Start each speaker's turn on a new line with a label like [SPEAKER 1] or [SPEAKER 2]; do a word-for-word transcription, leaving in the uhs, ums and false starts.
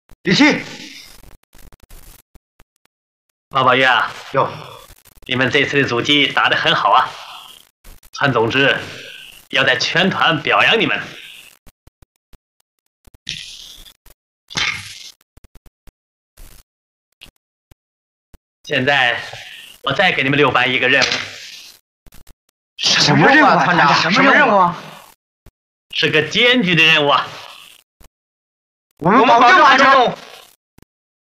[SPEAKER 1] 李琦，
[SPEAKER 2] 老宝玉啊，
[SPEAKER 1] 哟，
[SPEAKER 2] 你们这次的阻击打得很好啊！川总之要在全团表扬你们。现在我再给你们六班一个任务。
[SPEAKER 1] 什么任务啊，团长？什么任务啊？
[SPEAKER 2] 是个艰巨的任务啊！
[SPEAKER 1] 我们保证完成。